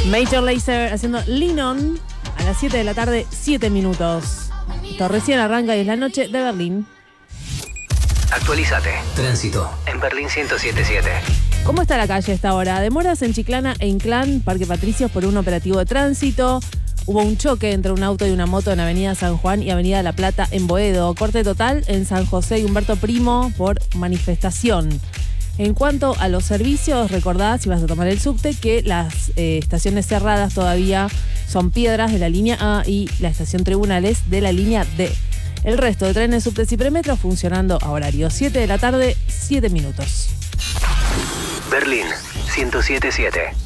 Major Lazer haciendo Lean On a las 7 de la tarde, 7 minutos. Esto recién arranca y es la noche de Berlín. Actualízate. Tránsito en Berlín 107.7. ¿Cómo está la calle a esta hora? Demoras en Chiclana e Inclán, Parque Patricios, por un operativo de tránsito. Hubo un choque entre un auto y una moto en Avenida San Juan y Avenida La Plata en Boedo. Corte total en San José y Humberto Primo por manifestación. En cuanto a los servicios, recordá, si vas a tomar el subte, que las estaciones cerradas todavía son Piedras de la línea A y la estación Tribunales de la línea D. El resto de trenes, subtes y premetros funcionando a horario 7 de la tarde, 7 minutos. Berlín 107.7.